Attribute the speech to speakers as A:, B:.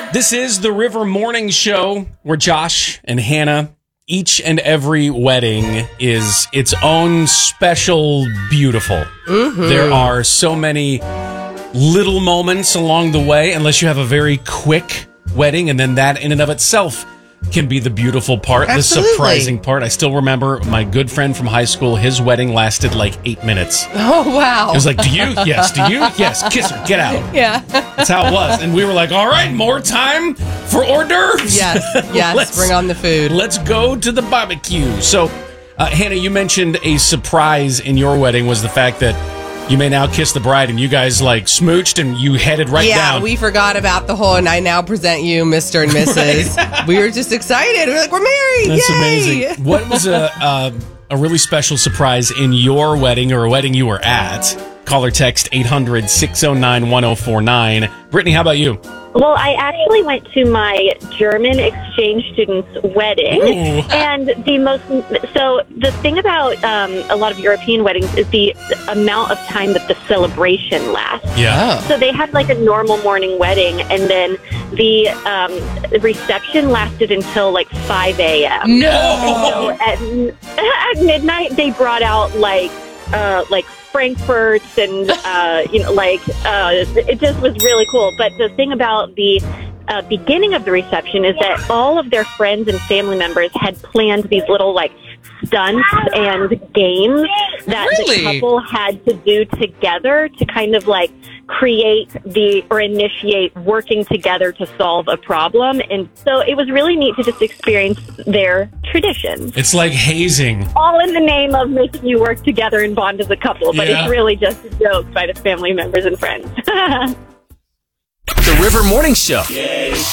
A: This is the River Morning Show where Josh and Hannah, each and every wedding is its own special beautiful. Mm-hmm. There are so many little moments along the way, unless you have a very quick wedding, and then that in and of itself can be the beautiful part,
B: Absolutely.
A: The surprising part. I still remember my good friend from high school, his wedding lasted like 8 minutes.
B: Oh, wow.
A: It was like, do you? Yes. Do you? Yes. Kiss her. Get out.
B: Yeah.
A: That's how it was. And we were like, all right, more time for hors d'oeuvres.
B: Yes. Bring on the food.
A: Let's go to the barbecue. So, Hannah, you mentioned a surprise in your wedding was the fact that you may now kiss the bride, and you guys like smooched and you headed right down.
B: Yeah, we forgot about the whole, and I now present you Mr. and Mrs. Right. We were just excited. We were like, we're married.
A: That's
B: Yay!
A: amazing. What was a really special surprise in your wedding or a wedding you were at? Call or text 800-609-1049. Brittany, how about you?
C: Well, I actually went to my German exchange student's wedding.
A: Ooh.
C: And the thing about a lot of European weddings is the amount of time that the celebration lasts.
A: Yeah.
C: So they had like a normal morning wedding, and then the reception lasted until like 5 a.m.
B: No!
C: So at midnight, they brought out like Frankfurts and, it just was really cool. But the thing about the beginning of the reception is that all of their friends and family members had planned these little, like, stunts and games that the couple had to do together to kind of, like, initiate working together to solve a problem. And so it was really neat to just experience their traditions.
A: It's like hazing.
C: All in the name of making you work together and bond as a couple, but It's really just a joke by the family members and friends.
D: The River Morning Show. Yeah.